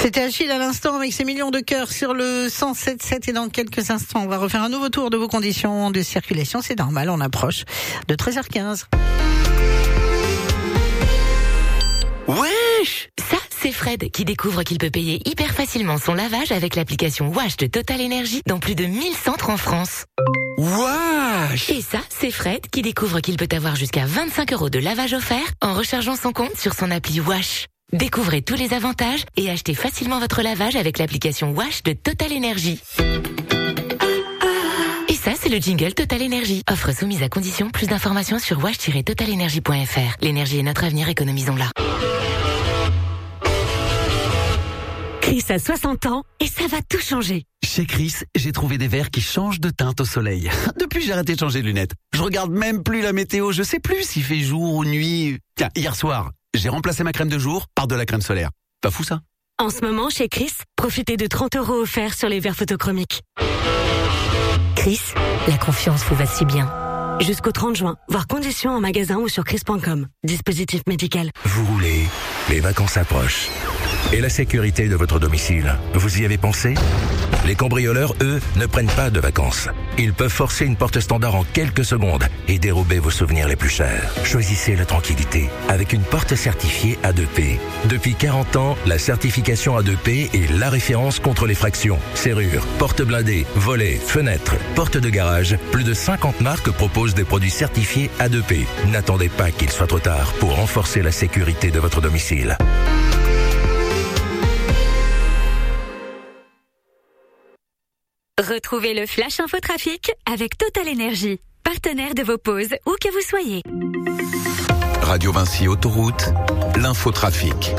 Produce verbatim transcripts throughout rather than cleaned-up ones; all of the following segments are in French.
C'était Achille à l'instant avec ses millions de cœurs sur le cent sept sept et dans quelques instants, on va refaire un nouveau tour de vos conditions de circulation. C'est normal, on approche de treize heures quinze. Wesh! Ça, c'est Fred qui découvre qu'il peut payer hyper facilement son lavage avec l'application Wash de Total Energy dans plus de mille centres en France. Wesh! Et ça, c'est Fred qui découvre qu'il peut avoir jusqu'à vingt-cinq euros de lavage offert en rechargeant son compte sur son appli Wash. Découvrez tous les avantages et achetez facilement votre lavage avec l'application Wash de Total Energy. Et ça, c'est le jingle Total Energy. Offre soumise à condition. Plus d'informations sur wash tiret total energy point f r. L'énergie est notre avenir, économisons-la. Chris a soixante ans et ça va tout changer. Chez Chris, j'ai trouvé des verres qui changent de teinte au soleil. Depuis, j'ai arrêté de changer de lunettes. Je regarde même plus la météo. Je sais plus s'il fait jour ou nuit. Tiens, hier soir, j'ai remplacé ma crème de jour par de la crème solaire. Pas fou ça? En ce moment, chez Chris, profitez de trente euros offerts sur les verres photochromiques. Chris, la confiance vous va si bien. Jusqu'au trente juin, voir conditions en magasin ou sur chris point com. Dispositif médical. Vous roulez, les vacances approchent. Et la sécurité de votre domicile, vous y avez pensé? Les cambrioleurs, eux, ne prennent pas de vacances. Ils peuvent forcer une porte standard en quelques secondes et dérober vos souvenirs les plus chers. Choisissez la tranquillité avec une porte certifiée A deux P. Depuis quarante ans, la certification A deux P est la référence contre les fractions. Serrures, portes blindées, volets, fenêtres, portes de garage. Plus de cinquante marques proposent des produits certifiés A deux P. N'attendez pas qu'il soit trop tard pour renforcer la sécurité de votre domicile. Retrouvez le Flash Infotrafic avec Total Energy, partenaire de vos pauses où que vous soyez. Radio Vinci Autoroute, l'infotrafic.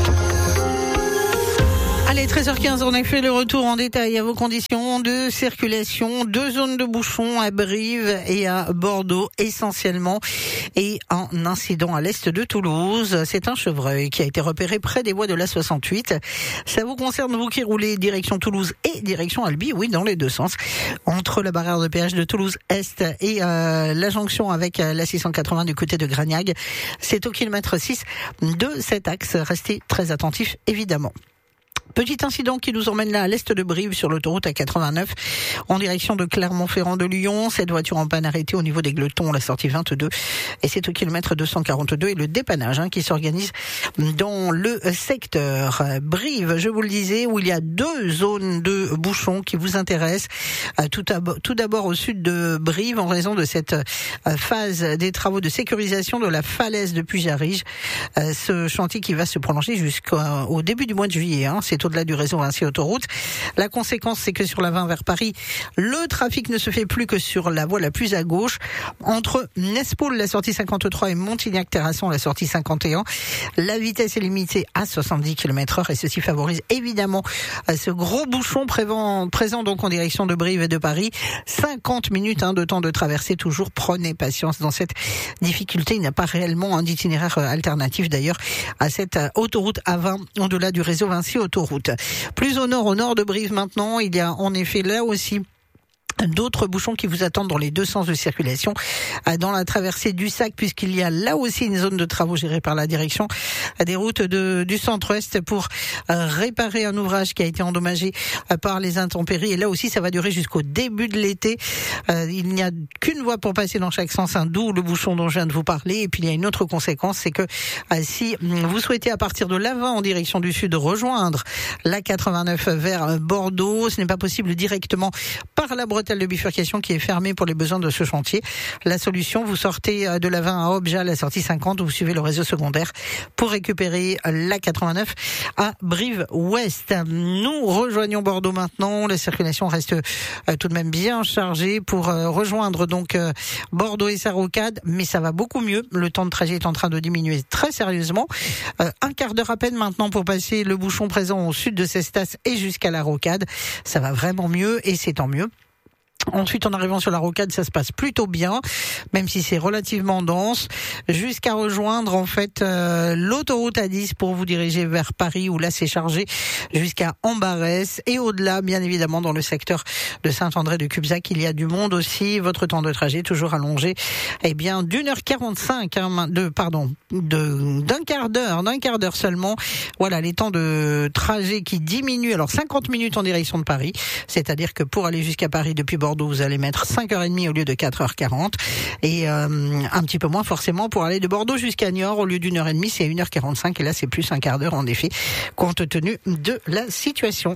Allez, treize heures quinze, on a fait le retour en détail à vos conditions de circulation. Deux zones de bouchons à Brive et à Bordeaux essentiellement. Et un incident à l'est de Toulouse. C'est un chevreuil qui a été repéré près des voies de l'A soixante-huit. Ça vous concerne, vous qui roulez direction Toulouse et direction Albi, oui, dans les deux sens. Entre la barrière de péage de Toulouse-Est et euh, la jonction avec la six cent quatre-vingts du côté de Gragnag. C'est au kilomètre six de cet axe. Restez très attentifs, évidemment. Petit incident qui nous emmène là à l'est de Brive sur l'autoroute A quatre-vingt-neuf en direction de Clermont-Ferrand de Lyon. Cette voiture en panne arrêtée au niveau des Gletons, la sortie vingt-deux. Et c'est au kilomètre deux cent quarante-deux et le dépannage hein, qui s'organise dans le secteur. Brive, je vous le disais, où il y a deux zones de bouchons qui vous intéressent. Tout d'abord au sud de Brive en raison de cette phase des travaux de sécurisation de la falaise de Pujarige. Ce chantier qui va se prolonger jusqu'au début du mois de juillet. Hein. C'est au-delà du réseau Vinci Autoroute. La conséquence, c'est que sur la vingt vers Paris, le trafic ne se fait plus que sur la voie la plus à gauche, entre Nespaul, la sortie cinquante-trois, et Montignac-Terrasson, la sortie cinquante et un. La vitesse est limitée à soixante-dix kilomètres heure et ceci favorise évidemment ce gros bouchon présent, présent donc en direction de Brive et de Paris. cinquante minutes hein, de temps de traversée, toujours prenez patience dans cette difficulté. Il n'y a pas réellement un itinéraire alternatif d'ailleurs à cette autoroute A vingt au-delà du réseau Vinci Autoroute. Plus au nord, au nord de Brive maintenant, il y a en effet là aussi d'autres bouchons qui vous attendent dans les deux sens de circulation dans la traversée du Sac, puisqu'il y a là aussi une zone de travaux gérée par la direction des routes de, du centre-ouest pour réparer un ouvrage qui a été endommagé par les intempéries. Et là aussi, ça va durer jusqu'au début de l'été. Il n'y a qu'une voie pour passer dans chaque sens, hein, d'où le bouchon dont je viens de vous parler. Et puis, il y a une autre conséquence, c'est que si vous souhaitez à partir de l'A vingt en direction du sud rejoindre l'A quatre-vingt-neuf vers Bordeaux, ce n'est pas possible directement par la Bretagne de bifurcation qui est fermée pour les besoins de ce chantier. La solution, vous sortez de la vingt à Obja, la sortie cinquante, vous suivez le réseau secondaire pour récupérer l'A quatre-vingt-neuf à Brive-Ouest. Nous rejoignons Bordeaux maintenant. La circulation reste tout de même bien chargée pour rejoindre donc Bordeaux et sa rocade, mais ça va beaucoup mieux. Le temps de trajet est en train de diminuer très sérieusement. Un quart d'heure à peine maintenant pour passer le bouchon présent au sud de Cestas et jusqu'à la rocade. Ça va vraiment mieux et c'est tant mieux. Ensuite, en arrivant sur la rocade, ça se passe plutôt bien, même si c'est relativement dense, jusqu'à rejoindre en fait euh, l'autoroute A dix pour vous diriger vers Paris, où là c'est chargé jusqu'à Ambarès, et au-delà, bien évidemment, dans le secteur de Saint-André-de-Cubzac, il y a du monde aussi. Votre temps de trajet toujours allongé, eh bien d'une heure quarante-cinq, hein, de pardon, de d'un quart d'heure, d'un quart d'heure seulement. Voilà les temps de trajet qui diminuent. Alors cinquante minutes en direction de Paris, c'est-à-dire que pour aller jusqu'à Paris depuis Bordeaux, vous allez mettre cinq heures trente au lieu de quatre heures quarante, et euh, un petit peu moins forcément pour aller de Bordeaux jusqu'à Niort, au lieu d'une heure et demie, c'est une heure quarante-cinq, et là c'est plus un quart d'heure en effet, compte tenu de la situation.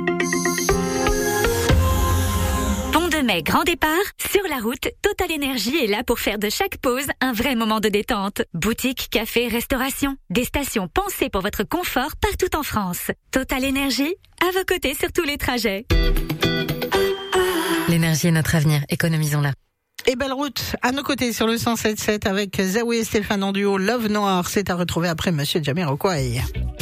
Pont de Mai, grand départ, sur la route, Total Énergie est là pour faire de chaque pause un vrai moment de détente. Boutique, café, restauration, des stations pensées pour votre confort partout en France. Total Énergie, à vos côtés sur tous les trajets. L'énergie est notre avenir, économisons-la. Et belle route à nos côtés sur le cent sept sept avec Zawi et Stéphane en duo. Love Noir, c'est à retrouver après Monsieur Jamiroquai.